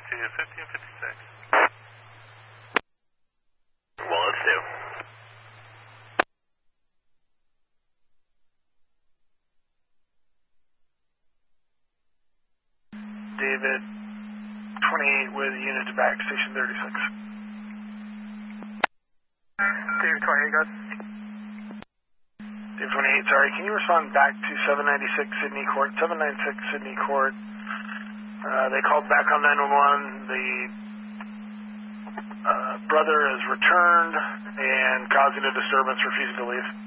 to 1556. Wallace 2. David 28 with unit to back, station 36. David 28, go ahead. David 28, sorry, can you respond back to 796 Sydney Court? 796 Sydney Court. They called back on 911. The brother is returned and causing a disturbance, refusing to leave.